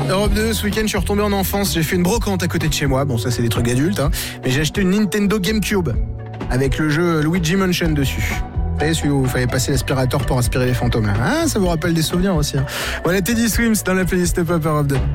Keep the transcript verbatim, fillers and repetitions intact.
Europe deux, ce week-end, je suis retombé en enfance. J'ai fait une brocante à côté de chez moi. Bon, ça, c'est des trucs d'adultes, hein. Mais j'ai acheté une Nintendo GameCube avec le jeu Luigi Mansion dessus. Vous savez, celui où il fallait passer l'aspirateur pour aspirer les fantômes, là. Ah, ça vous rappelle des souvenirs aussi, hein. Voilà, Teddy Swims dans la playlist Pop Europe deux.